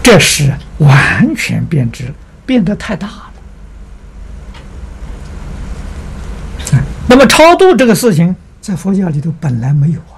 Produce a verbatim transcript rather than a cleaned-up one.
这是完全变质了，变得太大了。那么超度这个事情，在佛教里头本来没有啊。